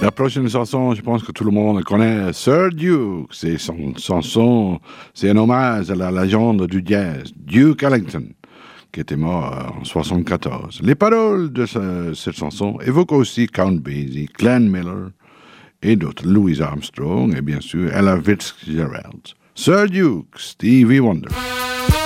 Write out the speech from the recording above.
La prochaine chanson, je pense que tout le monde la connaît, Sir Duke. C'est son chanson, c'est un hommage à la légende du jazz, Duke Ellington, qui était mort en 1974. Les paroles de cette chanson évoquent aussi Count Basie, Glenn Miller et d'autres, Louis Armstrong et bien sûr Ella Fitzgerald. Sir Duke, Stevie Wonder.